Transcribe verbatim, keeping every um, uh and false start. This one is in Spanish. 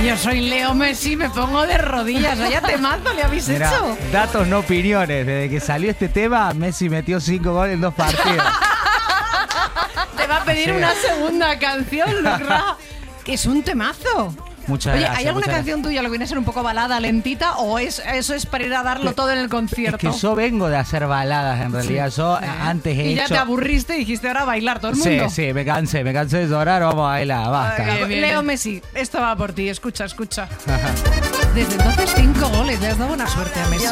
yo soy Leo Messi, me pongo de rodillas. Vaya temazo le habéis Mirá, hecho. datos no opiniones. Desde que salió este tema, Messi metió cinco goles en dos partidos. Te va a pedir Sí. una segunda canción, Lucra. Que es un temazo. Muchas Oye, gracias. ¿hay alguna muchas canción tuya lo que viene a ser un poco balada, lentita? ¿O es, eso es para ir a darlo todo en el concierto? Es que yo vengo de hacer baladas, en realidad. Yo ¿Eh? antes he Y hecho... ya te aburriste y dijiste ahora a bailar todo el Sí, mundo. sí, me cansé, me cansé de llorar, vamos a bailar, basta. Venga, Leo Messi, esto va por ti, escucha, escucha. Desde entonces cinco goles, le has dado buena suerte a Messi.